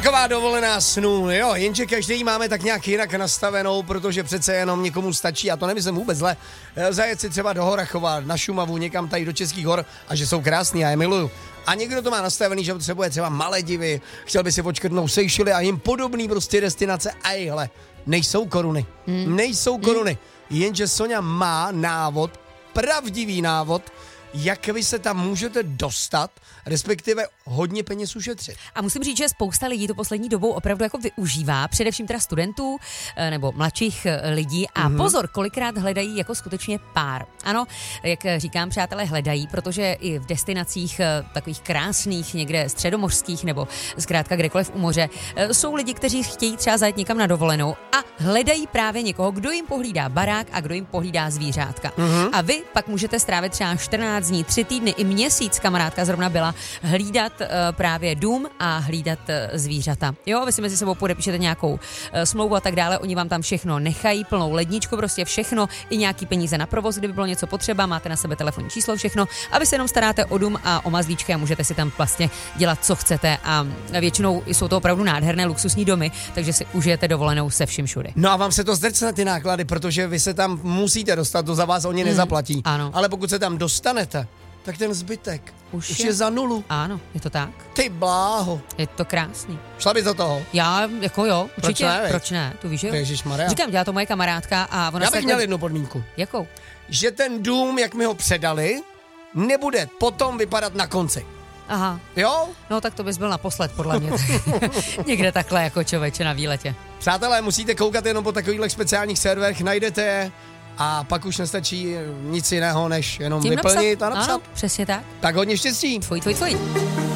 Taková dovolená snů, jo, jenže každý máme tak nějak jinak nastavenou, protože přece jenom někomu stačí, a to nemyslím vůbec zle, zajet si třeba do Horachova, na Šumavu, někam tady do Českých hor, a že jsou krásný, já je miluju. A někdo to má nastavený, že potřebuje třeba Maledivy, chtěl by si odškrtnout Seychely a jim podobný prostě destinace, a jhle, nejsou koruny, jenže Soňa má návod, pravdivý návod, jak vy se tam můžete dostat, respektive hodně peněz ušetřit. A musím říct, že spousta lidí to poslední dobou opravdu jako využívá, především teda studentů nebo mladších lidí a pozor, kolikrát hledají jako skutečně pár. Ano, jak říkám, přátelé, hledají, protože i v destinacích takových krásných, někde středomořských nebo zkrátka kdekoliv u moře, jsou lidi, kteří chtějí třeba zajet někam na dovolenou a hledají právě někoho, kdo jim pohlídá barák a kdo jim pohlídá zvířátka. A vy pak můžete strávit třeba 14 dní, 3 týdny i měsíc, kamarádka zrovna byla, hlídat právě dům a hlídat zvířata. Jo, vy si mezi sebou podepíšete nějakou smlouvu a tak dále, oni vám tam všechno nechají, plnou ledničku, prostě všechno, i nějaký peníze na provoz, kdyby bylo něco potřeba, máte na sebe telefonní číslo, všechno, a vy se jenom staráte o dům a o mazlíčky a můžete si tam vlastně dělat, co chcete, a většinou jsou to opravdu nádherné luxusní domy, takže si užijete dovolenou se vším všude. No a vám se to zdrcne ty náklady, protože vy se tam musíte dostat, to za vás oni nezaplatí. Ano. Ale pokud se tam dostanete, tak ten zbytek už je za nulu. Ano, je to tak. Ty bláho. Je to krásný. Šla bys do toho? Já, jako jo, určitě. Proč ne? Tu víš, že jo? Ježišmarja. Říkám, dělá to moje kamarádka a ona Já bych měl jednu podmínku. Jakou? Že ten dům, jak mi ho předali, nebude potom vypadat na konci. Aha. Jo? No tak to bys byl naposled, podle mě. Někde takhle jako člověče na výletě. Přátelé, musíte koukat jenom po takových speciálních serverech, najdete je a pak už nestačí nic jiného, než jenom Tím vyplnit a napsat. Ano, přesně tak. Tak hodně štěstí. Tvoj.